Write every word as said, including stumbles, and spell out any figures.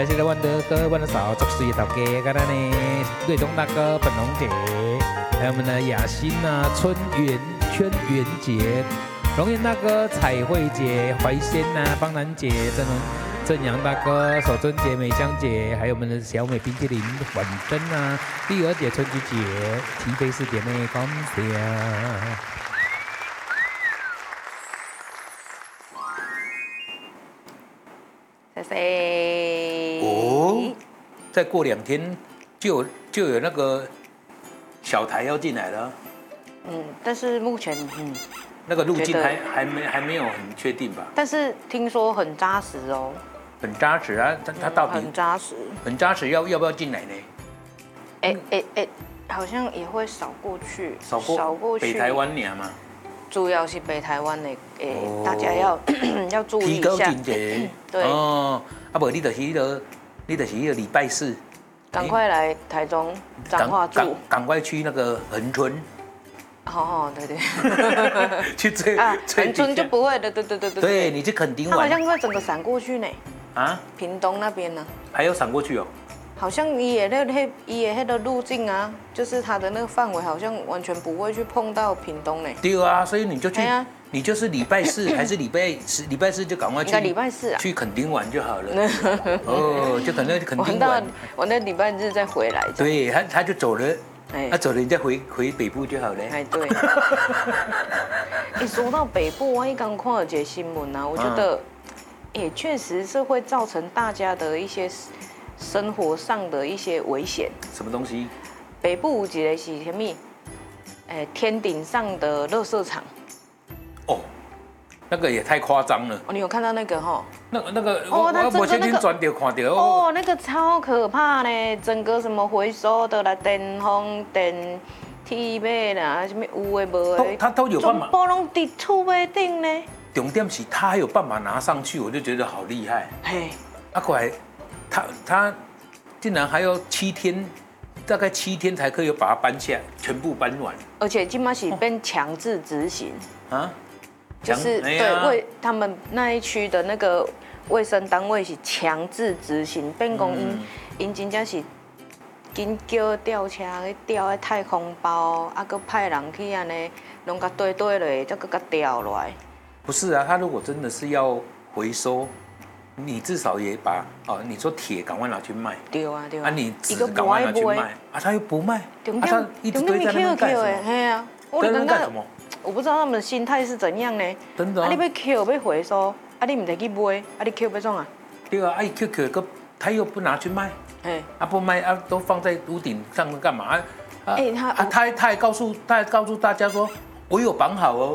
谢谢阮的哥、阮的嫂、祝岁大家，跟咱呢瑞东大哥、本龙姐，还有我们的雅欣啊、春圆、圈圆姐、龙岩大哥、彩绘姐、怀仙呐、邦兰姐、郑龙。正阳大哥、守贞姐、美香姐，还有我们的小美冰淇淋、婉珍啊、丽儿姐、春菊姐、齐飞四姐妹，感谢。 谢谢。 哦，再过两天就有就有那个小台要进来了。 嗯，但是目前嗯， 那个路径还还没还没有很确定吧？ 但是听说很扎实哦。 很扎实啊，它它到底很扎实， 很扎实，要要不要进来呢？ 哎哎哎，好像也会扫过去， 扫过扫过去北台湾年嘛， 主要是北台湾的，哎，大家要要注意一下。 提高警觉。 对哦，啊不，你就是那个，你就是那个礼拜四， 赶快来台中彰化住， 赶快去那个恒春。 哦哦，对对， 去追啊，恒春就不会的，对对对对。 对，你去垦丁玩， 它好像会整个闪过去呢。 啊， 屏东那边呢？ 还有闪过去哦。 好像也那那也那个路径啊，就是它的那个范围好像完全不会去碰到屏东呢。 对啊，所以你就去，啊、你就是礼拜四还是礼拜四？礼拜四就赶快去。 应该礼拜四啊。 去垦丁玩就好了。哦，就可能垦丁玩。 我那礼拜日再回来。 对，他他就走了。哎，他、啊、走了，你再回回北部就好了。 哎，对。哎，说到北部，我刚看了这新闻啊，我觉得。嗯也确实是会造成大家的一些生活上的一些危险。 什么东西？ 北部有一个是什么？哎，天顶上的垃圾场。 哦，那个也太夸张了。 哦，你有看到那个哈？ 那那个哦，我我前天转掉看到哦，那个超可怕呢，整个什么回收的啦，电风电梯尾啦，什么有的无的， 他都有办法， 全部拢伫厝尾顶呢。 重点是他还有办法拿上去，我就觉得好厉害。 嘿， 阿怪，他他竟然还要七天，大概七天才可以把它搬下，全部搬完。 而且今嘛是变强制执行啊， 就是对为他们那一区的那个卫生单位是强制执行，变讲因因真正是紧叫吊车去吊个太空包，啊，搁派人去安尼，拢甲堆堆落，再搁甲吊落来。 不是啊，他如果真的是要回收，你至少也把哦，你说铁赶快拿去卖。 对啊，对啊。 啊，你纸赶快拿去卖。啊，他又不卖。 重点，他一直堆在那边干什么？ 嘿啊， 我在那干什么？ 我不知道他们的心态是怎样呢？ 真的。 啊，你要 Q 要回收，啊，你唔得去卖，啊，你 Q 要创啊？ 对啊，啊，一 Q Q 个，他又不拿去卖。哎。啊，不卖啊，都放在屋顶上干嘛？啊，哎，他啊，他他还告诉他还告诉大家说，我有绑好哦。